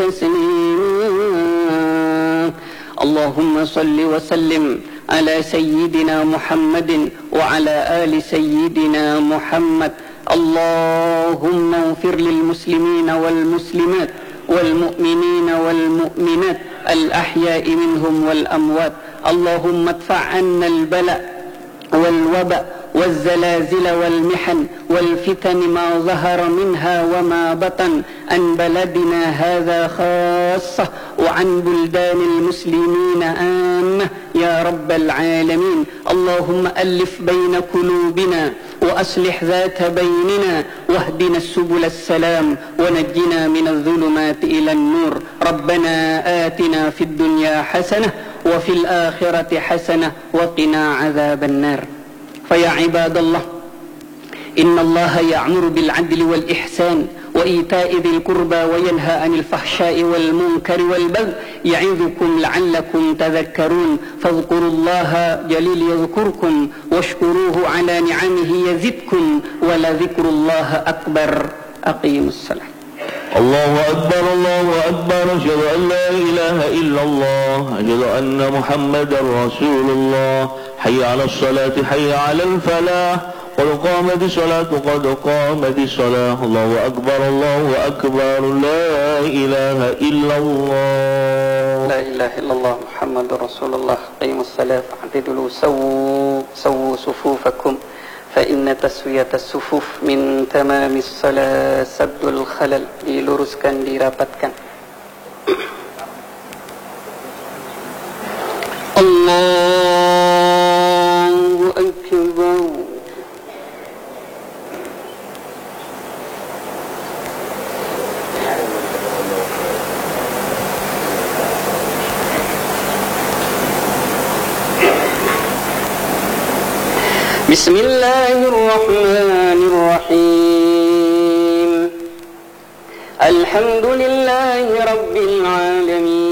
تسليما. اللهم صل وسلم على سيدنا محمد وعلى آل سيدنا محمد. اللهم اغفر للمسلمين والمسلمات والمؤمنين والمؤمنات الأحياء منهم والأموات. اللهم ادفع عنا البلاء والوباء والزلازل والمحن والفتن ما ظهر منها وما بطن عن بلدنا هذا خاصة وعن بلدان المسلمين عامة يا رب العالمين. اللهم ألف بين قلوبنا وأصلح ذات بيننا واهدنا السبل السلام ونجنا من الظلمات إلى النور. ربنا آتنا في الدنيا حسنة وفي الآخرة حسنة وقنا عذاب النار. فيا عباد الله، إن الله يأمر بالعدل والإحسان وإيتاء ذي القربى وينهى عن الفحشاء والمنكر والبغي يعظكم لعلكم تذكرون. فاذكروا الله جليل يذكركم واشكروه على نعمه يزدكم ولذكر الله أكبر. أقيموا الصلاة. الله أكبر الله أكبر. أشهد أن لا إله إلا الله. أشهد أن محمدا رسول الله. حي على الصلاة حي على الفلاح. قد قامت الصلاة قد قامت الصلاة. الله أكبر الله أكبر. لا إله إلا الله. لا إله إلا الله محمد رسول الله. قيموا الصلاة واعتدلوا سووا صفوفكم فإن تسوية الصفوف من تمام الصلاة سد الخلل. diluruskan, dirapatkan. Allahu Akbar. Bismillahirrahmanirrahim. Alhamdulillahi Rabbil Alamin.